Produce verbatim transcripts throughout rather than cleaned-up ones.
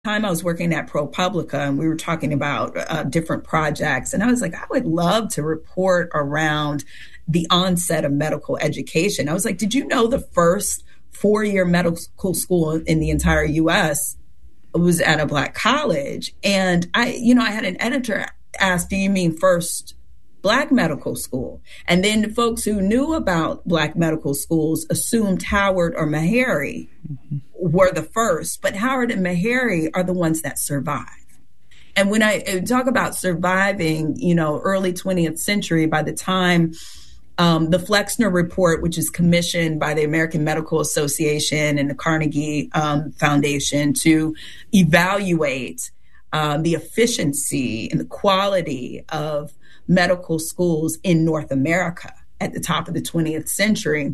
time I was working at ProPublica, and we were talking about uh, different projects, and I was like, I would love to report around the onset of medical education. I was like, did you know the first four-year medical school in the entire U S was at a Black college? And I, you know, I had an editor ask, do you mean first Black medical school? And then the folks who knew about Black medical schools assumed Howard or Meharry mm-hmm. were the first, but Howard and Meharry are the ones that survive. And when I talk about surviving, you know, early twentieth century, by the time um, the Flexner Report, which is commissioned by the American Medical Association and the Carnegie um, Foundation to evaluate uh, the efficiency and the quality of medical schools in North America at the top of the twentieth century,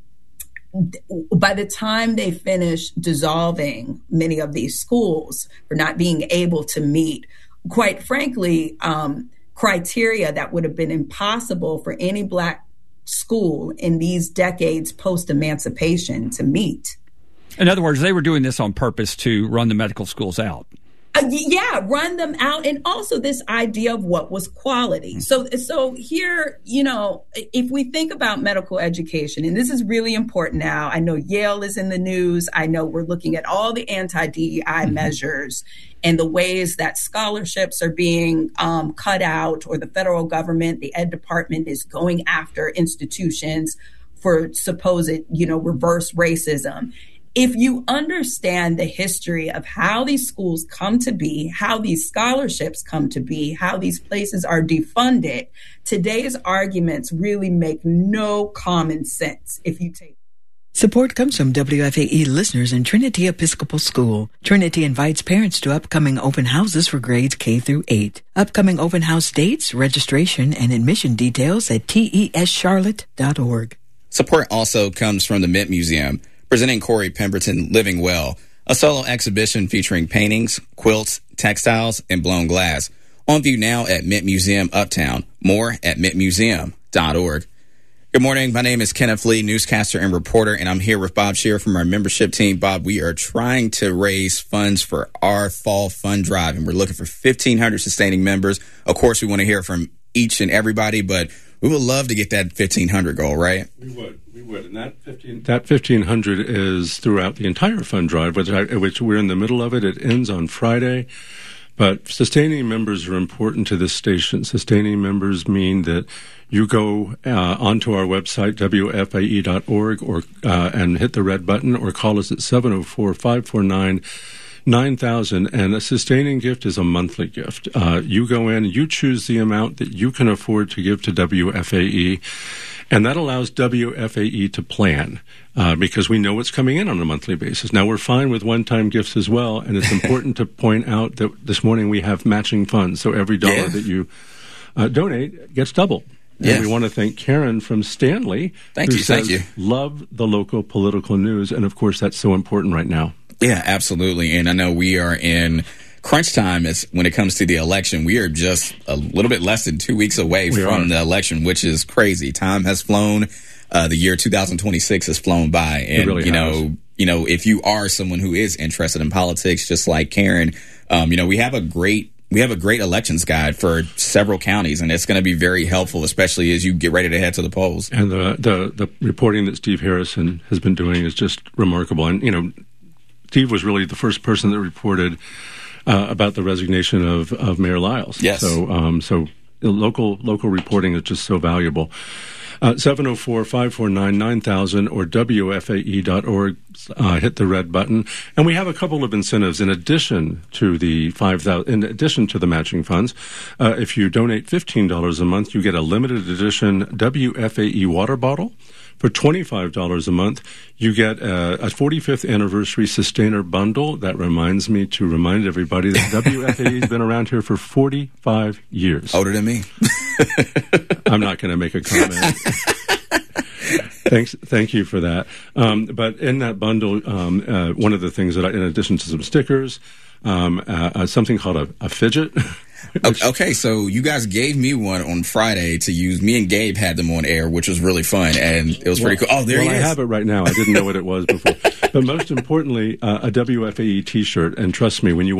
by the time they finished dissolving many of these schools for not being able to meet, quite frankly, um, criteria that would have been impossible for any Black school in these decades post-emancipation to meet. In other words, they were doing this on purpose to run the medical schools out. Uh, yeah, run them out. And also this idea of what was quality. So, so here, you know, if we think about medical education, and this is really important now, I know Yale is in the news. I know we're looking at all the anti-D E I mm-hmm. measures and the ways that scholarships are being um, cut out, or the federal government, the Ed Department is going after institutions for supposed, you know, reverse racism. If you understand the history of how these schools come to be, how these scholarships come to be, how these places are defunded, today's arguments really make no common sense if you take. Support comes from W F A E listeners in Trinity Episcopal School. Trinity invites parents to upcoming open houses for grades K through eight. Upcoming open house dates, registration, and admission details at T E S charlotte dot org. Support also comes from the Mint Museum, presenting Corey Pemberton Living Well, a solo exhibition featuring paintings, quilts, textiles, and blown glass. On view now at Mint Museum Uptown. More at mint museum dot org. Good morning. My name is Kenneth Lee, newscaster and reporter, and I'm here with Bob Shear from our membership team. Bob, we are trying to raise funds for our fall fund drive, and we're looking for fifteen hundred sustaining members. Of course, we want to hear from each and everybody, but we would love to get that fifteen hundred goal, right? We would. We would. And that fifteen that fifteen hundred is throughout the entire fund drive, which, I, which we're in the middle of it. It ends on Friday. But sustaining members are important to this station. Sustaining members mean that you go uh, onto our website, W F A E dot org, or uh, and hit the red button, or call us at seven oh four, five four nine, nine thousand. And a sustaining gift is a monthly gift. Uh, you go in, you choose the amount that you can afford to give to W F A E, and that allows W F A E to plan, uh, because we know what's coming in on a monthly basis. Now, we're fine with one-time gifts as well, and it's important to point out that this morning we have matching funds, so every dollar yeah. that you uh, donate gets doubled. Yes. And we want to thank Karen from Stanley. Thank who you, says, thank you. Love the local political news, and of course that's so important right now. Yeah, absolutely. And I know we are in crunch time is when it comes to the election. We are just a little bit less than two weeks away we from are. the election, which is crazy. Time has flown. Uh, the year two thousand twenty-six has flown by. And, really you has. know, you know, if you are someone who is interested in politics, just like Karen, um, you know, we have a great We have a great elections guide for several counties, and it's going to be very helpful, especially as you get ready to head to the polls. And the, the, the reporting that Steve Harrison has been doing is just remarkable. And, you know, Steve was really the first person that reported uh, about the resignation of, of Mayor Lyles. Yes. So, um, so local local reporting is just so valuable. Uh, seven oh four, five four nine, nine thousand or W F A E dot org. Uh, hit the red button. And we have a couple of incentives in addition to the five thousand, in addition to the matching funds. Uh, if you donate fifteen dollars a month, you get a limited edition W F A E water bottle. For twenty-five dollars a month, you get a, a forty-fifth anniversary sustainer bundle. That reminds me to remind everybody that W F A E has been around here for forty-five years. Older than me. I'm not going to make a comment. Thanks, thank you for that. Um, but in that bundle, um, uh, one of the things that I, in addition to some stickers, um, uh, uh, something called a, a fidget. Which, okay, so you guys gave me one on Friday to use. Me and Gabe had them on air, which was really fun, and it was well, pretty cool. Oh, there well, he is. I have it right now. I didn't know what it was before. but most importantly, uh, a W F A E T-shirt. And trust me, when you